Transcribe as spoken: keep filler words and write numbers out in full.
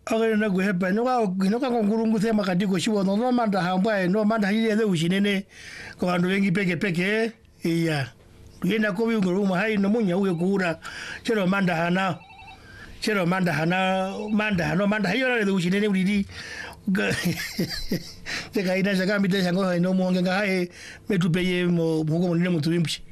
aga na go hepa no ga no ga ngurungu tema kadiko shiwo no no manda hamba no manda hile de ushinene ko andu wengi peke peke iya yena ko bingo ma hai no munya uye kura chero manda hana chero manda hana manda no manda hiyo de ushinene ulidi te kaina saka mite sango no mo nganga hai metupeye mo mo ko ne mutu impi